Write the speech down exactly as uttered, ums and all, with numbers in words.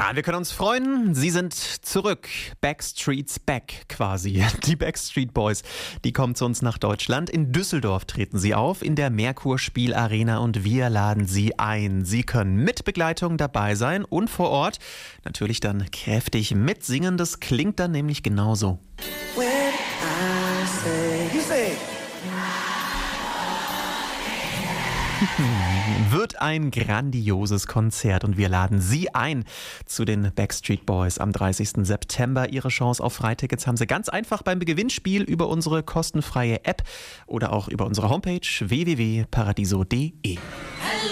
Ja, wir können uns freuen. Sie sind zurück. Backstreet's Back quasi. Die Backstreet Boys, die kommen zu uns nach Deutschland. In Düsseldorf treten sie auf, in der Merkur Spielarena, und wir laden sie ein. Sie können mit Begleitung dabei sein und vor Ort natürlich dann kräftig mitsingen. Das klingt dann nämlich genauso. When I say, you say. Wird ein grandioses Konzert und wir laden Sie ein zu den Backstreet Boys am dreißigsten September. Ihre Chance auf Freitickets haben Sie ganz einfach beim Gewinnspiel über unsere kostenfreie App oder auch über unsere Homepage w w w punkt paradiso punkt d e.